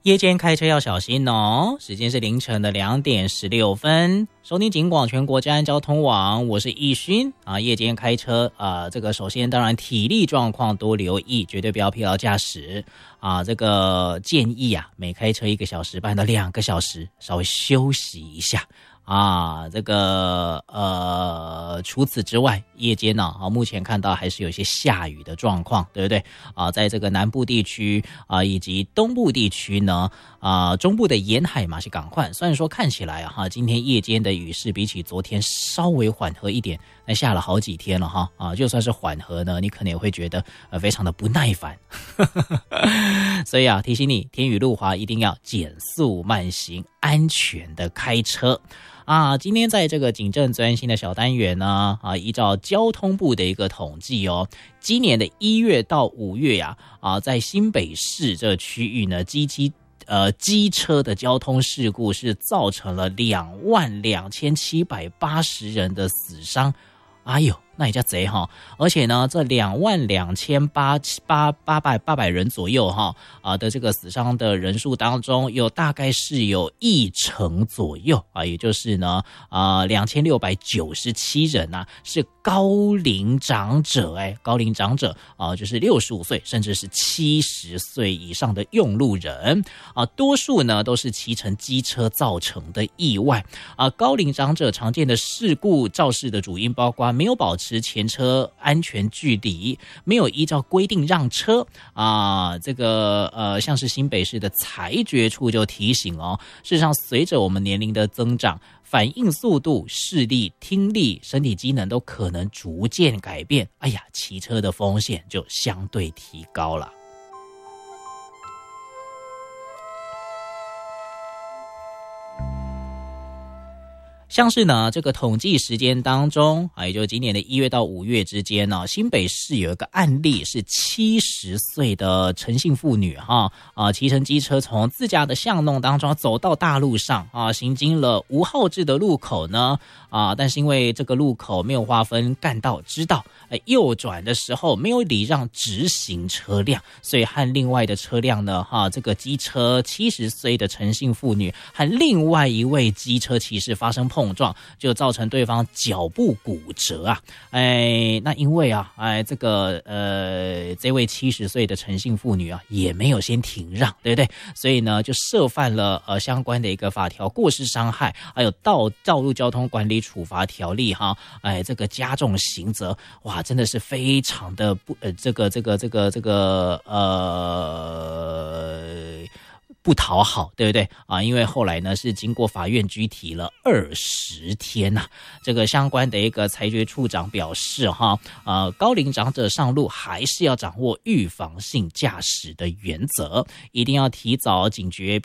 夜间开车要小心哦，时间是凌晨的2点16分。收听警广全国治安交通网，我是易勋啊。夜间开车这个首先当然体力状况多留意，绝对不要疲劳驾驶啊。这个建议啊，每开车1个小时半到2个小时，稍微休息一下。这个除此之外，夜间呢目前看到还是有一些下雨的状况，对不对在这个南部地区以及东部地区呢中部的沿海嘛是赶快，虽然说看起来今天夜间的雨势比起昨天稍微缓和一点，那下了好几天了就算是缓和呢，你可能也会觉得非常的不耐烦所以提醒你天雨路滑一定要减速慢行，安全的开车今天在这个警政专心的小单元呢依照交通部的一个统计今年的1月到5月在新北市这区域呢机车的交通事故是造成了22780人的死伤，哎呦那也叫贼而且呢这22800人左右的这个死伤的人数当中，大概是有1成左右也就是呢2697人是高龄长者高龄长者就是65岁甚至是70岁以上的用路人多数呢都是骑乘机车造成的意外高龄长者常见的事故肇事的主因包括没有保持前车安全距离，没有依照规定让车这个像是新北市的裁决处就提醒事实上随着我们年龄的增长，反应速度、视力、听力、身体机能都可能逐渐改变，骑车的风险就相对提高了。像是呢这个统计时间当中也就是今年的1月到5月之间新北市有一个案例是70岁的陈姓妇女骑乘机车从自家的巷弄当中走到大路上行经了无号志的路口呢但是因为这个路口没有划分干道支道右转的时候没有礼让直行车辆，所以和另外的车辆呢这个机车70岁的陈姓妇女和另外一位机车骑士发生碰撞，就造成对方脚部骨折那因为这个这位70岁的陈姓妇女也没有先停让，对不对？所以呢就涉犯了相关的一个法条过失伤害，还有道路交通管理处罚条例这个加重刑责，哇，真的是非常的不讨好，对不对因为后来呢是经过法院拘提了20天这个相关的一个裁决处长表示高龄长者上路还是要掌握预防性驾驶的原则，一定要提早警觉